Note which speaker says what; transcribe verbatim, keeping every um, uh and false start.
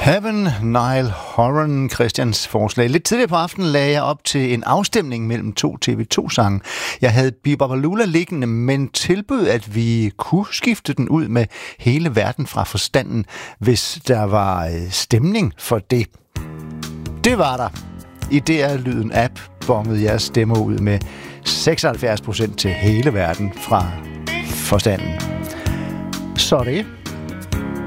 Speaker 1: Heaven, Niall Horan, Christians forslag. Lidt tidligere på aftenen lagde jeg op til en afstemning mellem to T V to-sange. Jeg havde Bibabalula liggende, men tilbød, at vi kunne skifte den ud med Hele verden fra forstanden, hvis der var stemning for det. Det var der. I D R-lyden app bongede jeres stemmer ud med seksoghalvfjerds procent til Hele verden fra forstanden. Så det